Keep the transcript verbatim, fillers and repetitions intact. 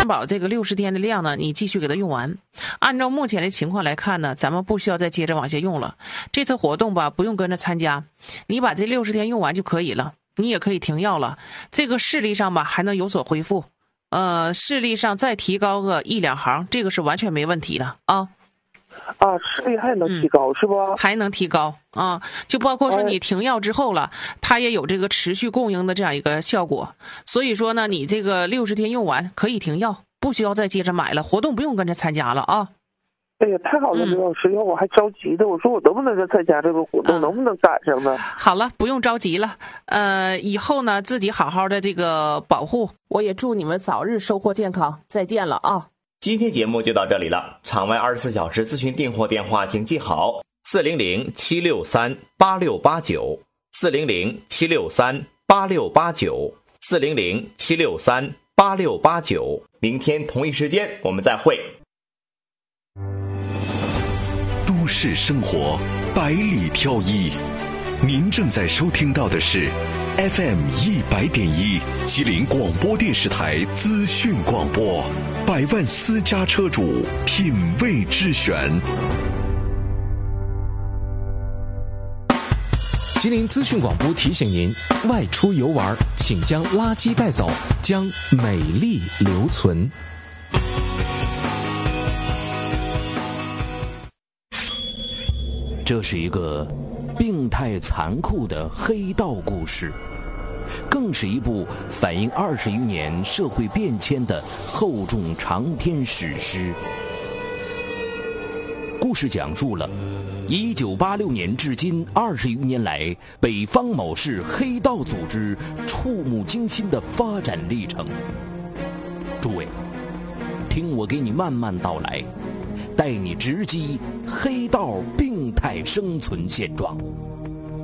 保这个六十天的量呢，你继续给它用完。按照目前的情况来看呢，咱们不需要再接着往下用了。这次活动吧，不用跟着参加，你把这六十天用完就可以了。你也可以停药了，这个视力上吧还能有所恢复，呃，视力上再提高个一两行，这个是完全没问题的啊。 啊，视力还能提高、嗯、是不？ 还能提高啊，就包括说你停药之后了，它也有这个持续供应的这样一个效果。所以说呢，你这个六十天用完可以停药，不需要再接着买了，活动不用跟着参加了啊。 哎呀，太好了，刘老师，要、嗯、我还着急的，我说我能不能再参加这个活动、啊，能不能赶上呢？ 好了，不用着急了，呃，以后呢自己好好的这个保护，我也祝你们早日收获健康，再见了啊！ 今天节目就到这里了，场外二十四小时咨询订货电话请记好：四零零七六三八六八九，四零零七六三八六八九，四零零七六三八六八九。明天同一时间我们再会。 都市生活百里挑一，您正在收听到的是 F M 一百点一吉林广播电视台资讯广播，百万私家车主品味之选。 吉林资讯广播提醒您：外出游玩，请将垃圾带走，将美丽留存。 这是一个病态残酷的黑道故事，更是一部反映二十余年社会变迁的厚重长篇史诗。故事讲述了一九八六年至今二十余年来北方某市黑道组织触目惊心的发展历程。诸位，听我给你慢慢道来，带你直击黑道病态生存现状。